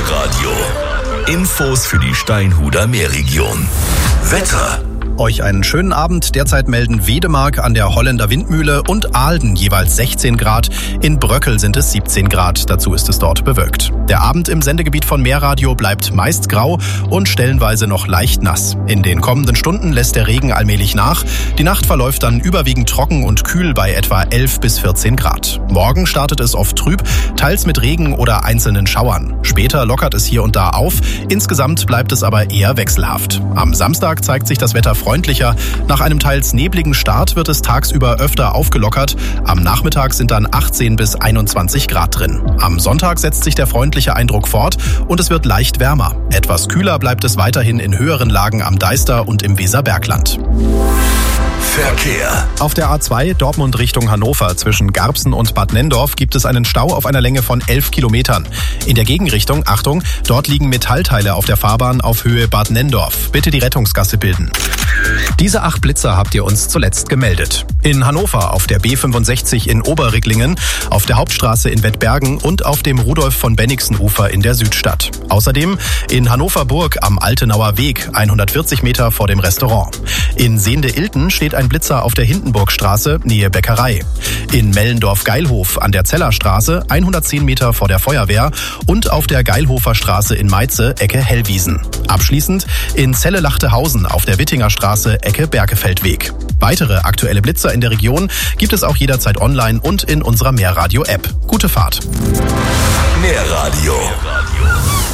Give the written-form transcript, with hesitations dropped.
Meerradio. Infos für die Steinhuder Meerregion. Wetter. Euch einen schönen Abend. Derzeit melden Wedemark an der Holländer Windmühle und Ahlden jeweils 16 Grad. In Bröckel sind es 17 Grad. Dazu ist es dort bewölkt. Der Abend im Sendegebiet von Meerradio bleibt meist grau und stellenweise noch leicht nass. In den kommenden Stunden lässt der Regen allmählich nach. Die Nacht verläuft dann überwiegend trocken und kühl bei etwa 11 bis 14 Grad. Morgen startet es oft trüb, teils mit Regen oder einzelnen Schauern. Später lockert es hier und da auf. Insgesamt bleibt es aber eher wechselhaft. Am Samstag zeigt sich das Wetter freundlicher. Nach einem teils nebligen Start wird es tagsüber öfter aufgelockert. Am Nachmittag sind dann 18 bis 21 Grad drin. Am Sonntag setzt sich der freundliche Eindruck fort und es wird leicht wärmer. Etwas kühler bleibt es weiterhin in höheren Lagen am Deister und im Weserbergland. Verkehr. Auf der A2 Dortmund Richtung Hannover zwischen Garbsen und Bad Nenndorf gibt es einen Stau auf einer Länge von 11 Kilometern. In der Gegenrichtung, Achtung, dort liegen Metallteile auf der Fahrbahn auf Höhe Bad Nenndorf. Bitte die Rettungsgasse bilden. Diese 8 Blitzer habt ihr uns zuletzt gemeldet. In Hannover auf der B65 in Oberricklingen, auf der Hauptstraße in Wettbergen und auf dem Rudolf-von-Bennigsen-Ufer in der Südstadt. Außerdem in Hannover-Burg am Altenauer Weg, 140 Meter vor dem Restaurant. In Sehnde-Ilten steht ein Blitzer auf der Hindenburgstraße, Nähe Bäckerei. In Mellendorf-Geilhof an der Zellerstraße, 110 Meter vor der Feuerwehr und auf der Geilhofer Straße in Meize, Ecke Hellwiesen. Abschließend in Celle-Lachtehausen auf der Wittinger Straße, Ecke Berkefeldweg. Weitere aktuelle Blitzer in der Region gibt es auch jederzeit online und in unserer Meerradio-App. Gute Fahrt. Meerradio.